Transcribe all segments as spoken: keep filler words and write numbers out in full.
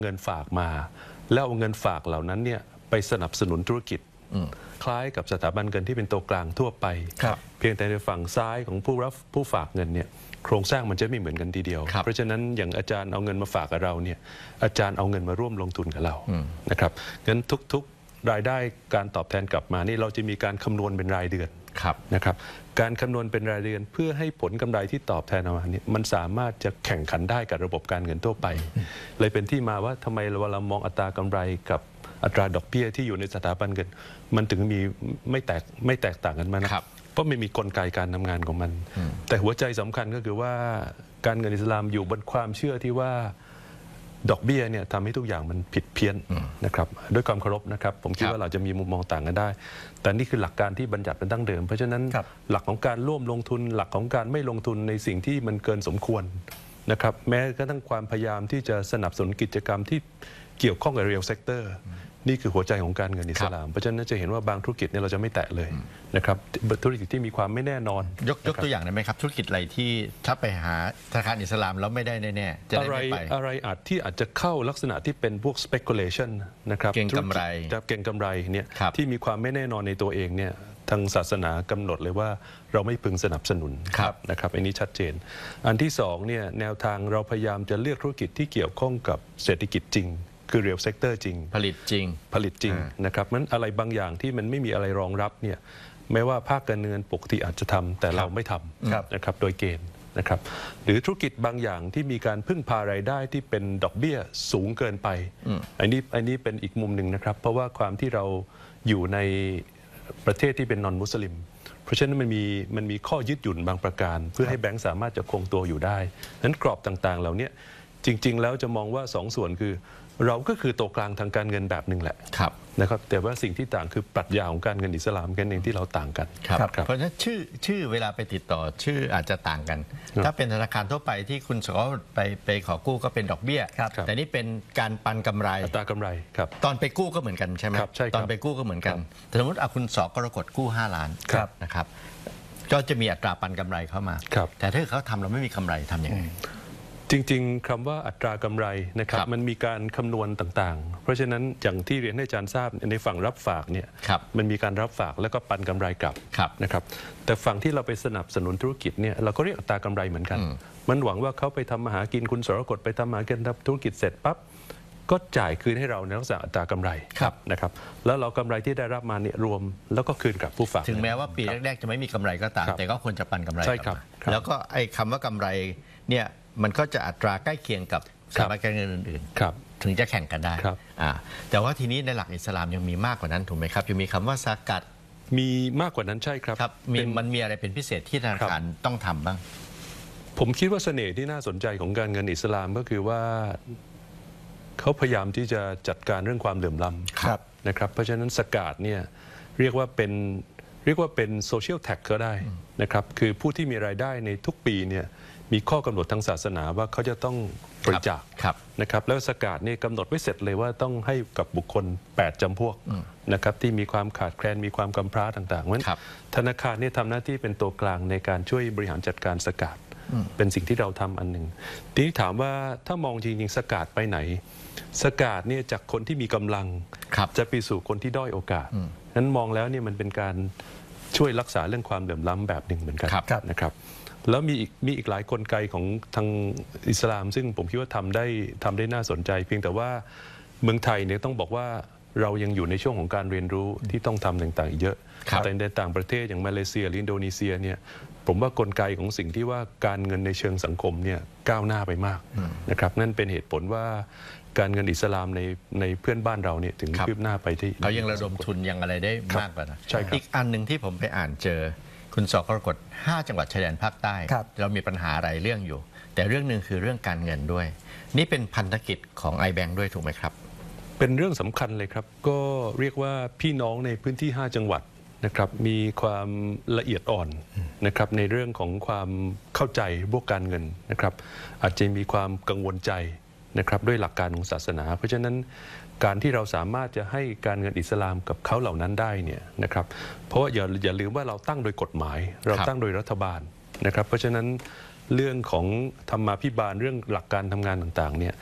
เงินฝากมาแล้วเอาเงินฝากเหล่านั้นเนี่ยไปสนับสนุนธุรกิจคล้ายกับสถาบันเงินที่เป็นตัวกลางทั่วไปเพียงแต่ในฝั่งซ้ายของผู้รับผู้ฝากเงินเนี่ยโครงสร้างมันจะไม่เหมือนกันทีเดียวเพราะฉะนั้นอย่างอาจารย์เอาเงินมาฝากกับเราเนี่ยอาจารย์เอาเงินมาร่วมลงทุนกับเรานะครับงั้นทุกๆรายได้การตอบแทนกลับมานี่เราจะมีการคำนวณเป็นรายเดือนนะครับการคำนวณเป็นรายเดือนเพื่อให้ผลกำไรที่ตอบแทนออกมาเนี่ยมันสามารถจะแข่งขันได้กับระบบการเงินทั่วไปเลยเป็นที่มาว่าทำไมเวลามองอัตรากำไรกับอัตราดอกเบี้ยที่อยู่ในสถาบันเงินมันถึงมีไม่แตกไม่แตกต่างกันมานะเพราะไม่มีกลไกการทำงานของมันแต่หัวใจสำคัญก็คือว่าการเงินอิสลามอยู่บนความเชื่อที่ว่าดอกเบี้ยเนี่ยทำให้ทุกอย่างมันผิดเพี้ยนนะครับด้วยความเคารพนะครับผมคิดว่าเราจะมีมุมมองต่างกันได้แต่นี่คือหลักการที่บัญญัติเป็นดั้งเดิมเพราะฉะนั้นหลักของการร่วมลงทุนหลักของการไม่ลงทุนในสิ่งที่มันเกินสมควรนะครับแม้กระทั่งความพยายามที่จะสนับสนุนกิจกรรมที่เกี่ยวข้องกับ real sector นี่คือหัวใจของการเงินอิสลามเพราะฉะนั้นจะเห็นว่าบางธุรกิจเนี่ยเราจะไม่แตะเลยนะครับธุรกิจที่มีความไม่แน่นอนยกยกตัวอย่างได้ไหมครับธุรกิจอะไรที่ถ้าไปหาธนาคารอิสลามแล้วไม่ได้แน่ๆจะได้ไม่ไปอะไรอาจที่อาจจะเข้าลักษณะที่เป็นพวก speculation นะครับเก่งกำไรเก่งกำไรเนี่ยที่มีความไม่แน่นอนในตัวเองเนี่ยทางศาสนากำหนดเลยว่าเราไม่พึงสนับสนุนนะครับอันนี้ชัดเจนอันที่สองเนี่ยแนวทางเราพยายามจะเลือกธุรกิจที่เกี่ยวข้องกับเศรษฐกิจจริงคือ real sector จริงผลิตจริงผลิตจริงนะครับมันอะไรบางอย่างที่มันไม่มีอะไรรองรับเนี่ยแม้ว่าภาคการเงินปกติอาจจะทำแต่เราไม่ทำนะครับโดยเกณฑ์นะครับหรือธุรกิจบางอย่างที่มีการพึ่งพารายได้ที่เป็นดอกเบี้ยสูงเกินไปอันนี้อันนี้เป็นอีกมุมหนึ่งนะครับเพราะว่าความที่เราอยู่ในประเทศที่เป็นนอนมุสลิมเพราะฉะนั้นมันมีมันมีข้อยืดหยุ่นบางประการเพื่อให้แบงก์สามารถจะคงตัวอยู่ได้นั้นกรอบต่างๆเหล่านี้จริงๆแล้วจะมองว่าสองส่วนคือเราก็คือตัวกลางทางการเงินแบบหนึ่งแหละนะครับแต่ว่าสิ่งที่ต่างคือปรัชญาของการเงินอิสลามกันเองที่เราต่างกันเพราะฉะนั้นชื่อชื่อเวลาไปติดต่อชื่ออาจจะต่างกันถ้าเป็นธนาคารทั่วไปที่คุณสกอไปไปขอกู้ก็เป็นดอกเบี้ยแต่นี่เป็นการปันกำไรอัตรากำไรครับตอนไปกู้ก็เหมือนกันใช่ไหมตอนไปกู้ก็เหมือนกันสมมติคุณสกรกฎกู้ห้าล้านนะครับก็จะมีอัตราปันกำไรเข้ามาแต่ถ้าเขาทำเราไม่มีกำไรทำยังไงจริงๆคำว่าอัตรากำไรนะครับมันมีการคำนวณต่างๆเพราะฉะนั้นอย่างที่เรียนให้อาจารย์ทราบในฝั่งรับฝากเนี่ยมันมีการรับฝากแล้วก็ปันกำไรกลับนะครับแต่ฝั่งที่เราไปสนับสนุนธุรกิจเนี่ยเราก็เรียกอัตรากำไรเหมือนกันมันหวังว่าเขาไปทำมาหากินคุณสรกฎไปทำมาหากินทำธุรกิจเสร็จปั๊บก็จ่ายคืนให้เราในลักษณะอัตรากำไรนะครับแล้วเรากำไรที่ได้รับมาเนี่ยรวมแล้วก็คืนกับผู้ฝากถึงแม้ว่าปีแรกๆจะไม่มีกำไรก็ตามแต่ก็ควรจะปันกำไรกลับแล้วก็ไอ้คำว่ากำไรเนี่ยมันก็จะอัตราใกล้เคียงกับสถาบันการเงินอื่นๆถึงจะแข่งกันได้แต่ว่าทีนี้ในหลักอิสลามยังมีมากกว่านั้นถูกไหมครับยังมีคำว่าซากัดมีมากกว่านั้นใช่ครับมันมีอะไรเป็นพิเศษที่ธนาคารต้องทำบ้างผมคิดว่าเสน่ห์ที่น่าสนใจของการเงินอิสลามก็คือว่าเขาพยายามที่จะจัดการเรื่องความเหลื่อมล้ำนะครับเพราะฉะนั้นสกาดเนี่ยเรียกว่าเป็นเรียกว่าเป็นโซเชียลแท็กก็ได้นะครับคือผู้ที่มีรายได้ในทุกปีเนี่ยมีข้อกำหนดทางศาสนาว่าเขาจะต้องบริจาคนะครับแล้วสกาดนี่กำหนดไว้เสร็จเลยว่าต้องให้กับบุคคลแปดจำพวกนะครับที่มีความขาดแคลนมีความกำพร้าต่างๆเพราะฉะนั้นธนาคารนี่ทำหน้าที่เป็นตัวกลางในการช่วยบริหารจัดการสกาดเป็นสิ่งที่เราทำอันหนึ่งทีนี้ถามว่าถ้ามองจริงๆสกาดไปไหนสกาดเนี่ยจากคนที่มีกำลังจะไปสู่คนที่ด้อยโอกาสนั้นมองแล้วเนี่ยมันเป็นการช่วยรักษาเรื่องความเหลื่อมล้ำแบบหนึ่งเหมือนกันนะครับแล้วมีอีกมีอีกหลายกลไกของทางอิสลามซึ่งผมคิดว่าทำได้ทำได้น่าสนใจเพียงแต่ว่าเมืองไทยเนี่ยต้องบอกว่าเรายังอยู่ในช่วงของการเรียนรู้ที่ต้องทำต่างๆเยอะแต่ในต่างประเทศอย่างมาเลเซียหรืออินโดนีเซียเนี่ยผมว่ากลไกของสิ่งที่ว่าการเงินในเชิงสังคมเนี่ยก้าวหน้าไปมากนะครับนั่นเป็นเหตุผลว่าการเงินอิสลามในในเพื่อนบ้านเราเนี่ยถึงคืบหน้าไปที่เขายังระดมทุนยังอะไรได้มากกว่านะอีกอันหนึ่งที่ผมไปอ่านเจอคุณสกรกฎห้าจังหวัดชายแดนภาคใต้เรามีปัญหาหลายเรื่องอยู่แต่เรื่องหนึ่งคือเรื่องการเงินด้วยนี่เป็นพันธกิจของ ไอ แบงก์ ด้วยถูกไหมครับเป็นเรื่องสำคัญเลยครับก็เรียกว่าพี่น้องในพื้นที่ห้าจังหวัดนะครับมีความละเอียดอ่อนนะครับในเรื่องของความเข้าใจพวกการเงินนะครับอาจจะมีความกังวลใจนะครับด้วยหลักการของศาสนาเพราะฉะนั้นการที่เราสามารถจะให้การเงินอิสลามกับเขาเหล่านั้นได้เนี่ยนะครับเพราะอย่าอย่าลืมว่าเราตั้งโดยกฎหมายเราตั้งโดยรัฐบาลนะครับเพราะฉะนั้นเรื่องของธรรมาภิบาลเรื่องหลักการทำงานต่างๆเนี่ยเ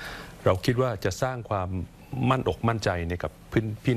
เราคิดว่าจะสร้างความมั่นอกมั่นใจในกับพี่